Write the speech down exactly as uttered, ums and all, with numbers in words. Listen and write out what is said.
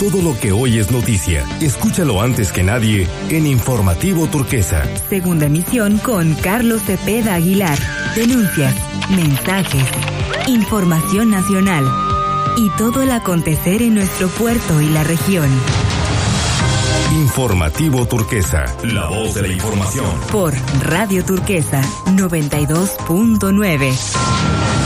Todo lo que hoy es noticia, escúchalo antes que nadie en Informativo Turquesa. Segunda emisión con Carlos Cepeda Aguilar. Denuncias, mensajes, información nacional y todo el acontecer en nuestro puerto y la región. Informativo Turquesa, la voz de la información. Por Radio Turquesa noventa y dos punto nueve.